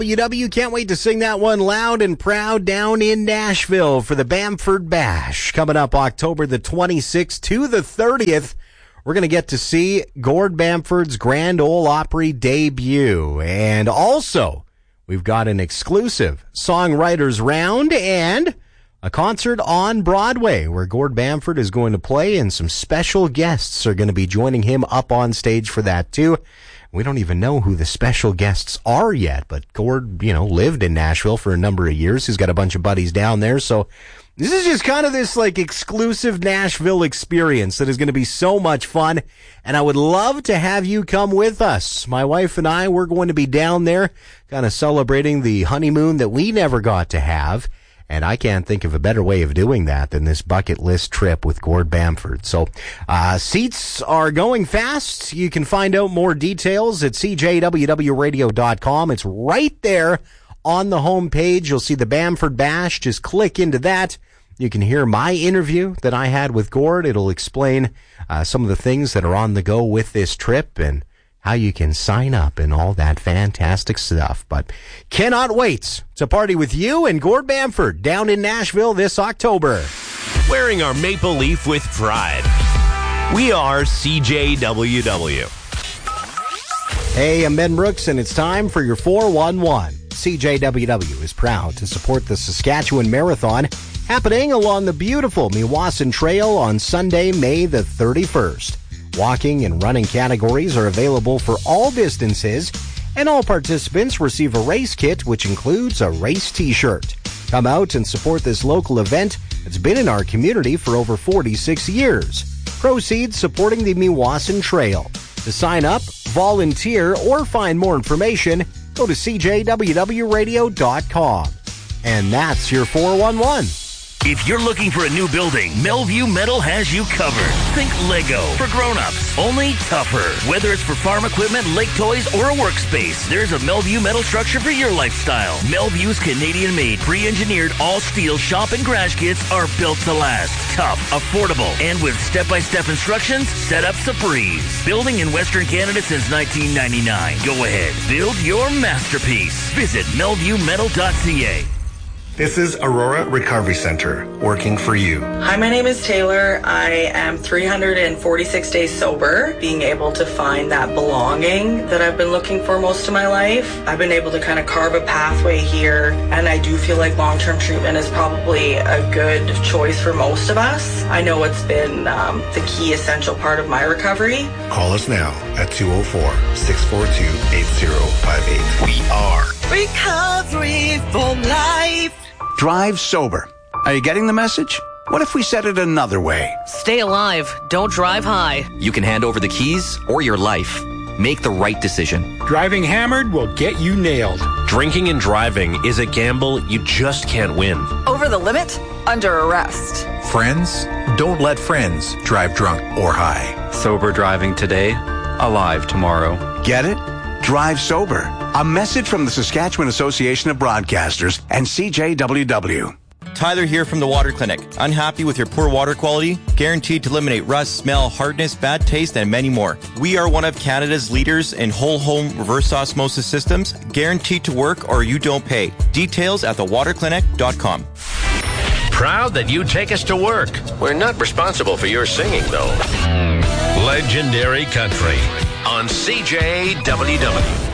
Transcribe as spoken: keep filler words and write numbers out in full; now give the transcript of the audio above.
W W, can't wait to sing that one loud and proud down in Nashville for the Bamford Bash. Coming up October the twenty-sixth to the thirtieth, we're going to get to see Gord Bamford's Grand Ole Opry debut. And also, we've got an exclusive songwriters round and a concert on Broadway where Gord Bamford is going to play, and some special guests are going to be joining him up on stage for that too. We don't even know who the special guests are yet, but Gord, you know, lived in Nashville for a number of years. He's got a bunch of buddies down there, so this is just kind of this, like, exclusive Nashville experience that is going to be so much fun, and I would love to have you come with us. My wife and I, we're going to be down there kind of celebrating the honeymoon that we never got to have. And I can't think of a better way of doing that than this bucket list trip with Gord Bamford. So, uh, seats are going fast. You can find out more details at c j w w radio dot com. It's right there on the homepage. You'll see the Bamford Bash. Just click into that. You can hear my interview that I had with Gord. It'll explain, uh, some of the things that are on the go with this trip and how you can sign up and all that fantastic stuff. But cannot wait to party with you and Gord Bamford down in Nashville this October. Wearing our maple leaf with pride. We are C J W W. Hey, I'm Ben Brooks, and it's time for your four one one. C J W W is proud to support the Saskatchewan Marathon happening along the beautiful Meewasin Trail on Sunday, May the thirty-first. Walking and running categories are available for all distances, and all participants receive a race kit, which includes a race t-shirt. Come out and support this local event that's been in our community for over forty-six years. Proceeds supporting the Meewasin Trail. To sign up, volunteer, or find more information, go to c j w w radio dot com. And that's your four one one. If you're looking for a new building, Melview Metal has you covered. Think Lego for grown-ups, only tougher. Whether it's for farm equipment, lake toys, or a workspace, there's a Melview Metal structure for your lifestyle. Melview's Canadian-made, pre-engineered, all-steel shop and garage kits are built to last. Tough, affordable, and with step-by-step instructions, set up's a breeze. Building in Western Canada since nineteen ninety-nine. Go ahead, build your masterpiece. Visit melview metal dot c a. This is Aurora Recovery Center, working for you. Hi, my name is Taylor. I am three hundred forty-six days sober, being able to find that belonging that I've been looking for most of my life. I've been able to kind of carve a pathway here, and I do feel like long-term treatment is probably a good choice for most of us. I know it's been um, the key essential part of my recovery. Call us now at two oh four, six four two, eight oh five eight. We are Recovery for Life. Drive sober. Are you getting the message? What if we said it another way? Stay alive. Don't drive high. You can hand over the keys or your life. Make the right decision. Driving hammered will get you nailed. Drinking and driving is a gamble you just can't win. Over the limit? Under arrest. Friends? Don't let friends drive drunk or high. Sober driving today, alive tomorrow. Get it? Drive sober. A message from the Saskatchewan Association of Broadcasters and C J W W. Tyler here from the Water Clinic. Unhappy with your poor water quality? Guaranteed to eliminate rust, smell, hardness, bad taste, and many more. We are one of Canada's leaders in whole home reverse osmosis systems, guaranteed to work or you don't pay. Details at the water clinic dot com. Proud that you take us to work. We're not responsible for your singing, though. Legendary Country on C J W W.